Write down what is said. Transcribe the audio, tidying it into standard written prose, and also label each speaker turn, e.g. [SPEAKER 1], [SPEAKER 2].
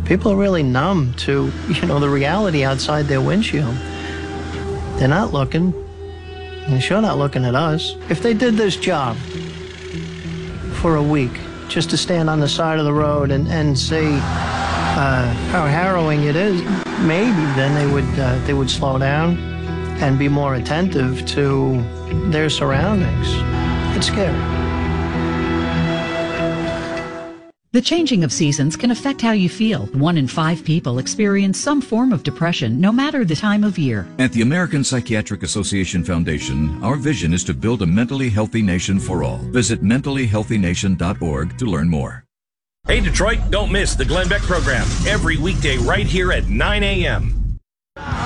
[SPEAKER 1] People are really numb to, the reality outside their windshield. They're not looking. And sure not looking at us. If they did this job for a week, just to stand on the side of the road and say how harrowing it is, maybe then they would slow down and be more attentive to their surroundings. It's scary.
[SPEAKER 2] The changing of seasons can affect how you feel. 1 in 5 people experience some form of depression, no matter the time of year.
[SPEAKER 3] At the American Psychiatric Association Foundation, our vision is to build a mentally healthy nation for all. Visit mentallyhealthynation.org to learn more.
[SPEAKER 4] Hey, Detroit, don't miss the Glenn Beck program every weekday right here at 9 a.m.